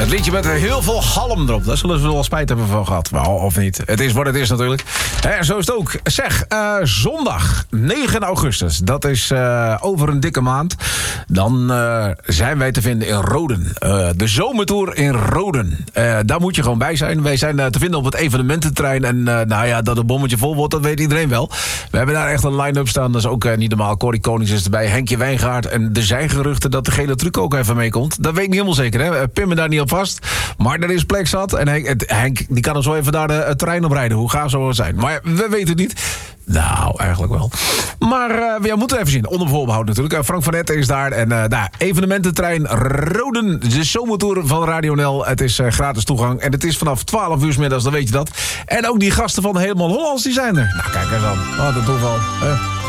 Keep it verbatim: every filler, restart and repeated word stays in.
Het liedje met heel veel galm erop. Daar zullen ze wel spijt hebben van gehad. Nou, of niet. Het is wat het is natuurlijk. En zo is het ook. Zeg, uh, zondag negen augustus. Dat is uh, over een dikke maand. Dan uh, zijn wij te vinden in Roden. Uh, de zomertour in Roden. Uh, daar moet je gewoon bij zijn. Wij zijn uh, te vinden op het evenemententerrein. En uh, nou ja, dat het bommetje vol wordt, dat weet iedereen wel. We hebben daar echt een line-up staan. Dat is ook uh, niet normaal. Corrie Konings is erbij. Henkje Wijngaard. En er zijn geruchten dat de gele truc ook even meekomt. Dat weet ik niet helemaal zeker. Hè? Pin me daar niet op vast. Maar er is plek zat. En Henk, Henk die kan er zo even daar de, het terrein op rijden. Hoe gaaf zou het zijn? Maar we weten het niet. Nou, eigenlijk wel. Maar uh, we moeten even zien. Onder voorbehoud natuurlijk. Uh, Frank van Etten is daar. En uh, nou, evenemententrein Roden. De zomertour van Radio N L. Het is uh, gratis toegang. En het is vanaf twaalf uur 's middags, dan weet je dat. En ook die gasten van Helemaal Hollands, die zijn er. Nou, kijk eens aan. Wat een toeval. Uh.